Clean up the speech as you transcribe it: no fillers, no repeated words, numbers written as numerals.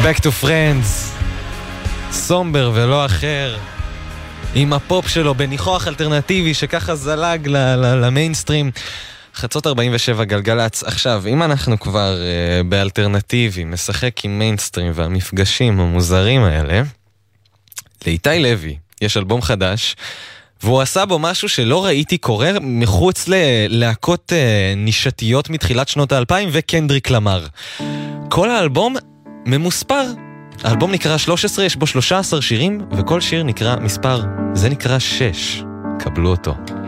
Back to Friends, סומבר ולא אחר, עם הפופ שלו בניחוח אלטרנטיבי שככה זלג למיינסטרים. חצות 47 גלגלץ. עכשיו, אם אנחנו כבר באלטרנטיבי משחק עם מיינסטרים והמפגשים המוזרים האלה, לאיתי לוי יש אלבום חדש, והוא עשה בו משהו שלא ראיתי קורה מחוץ ללהקות נישתיות מתחילת שנות ה-2000 וקנדריק למר. כל האלבום ממוספר. האלבום נקרא 13, יש בו 13 שירים, וכל שיר נקרא מספר, זה נקרא 6. קבלו אותו.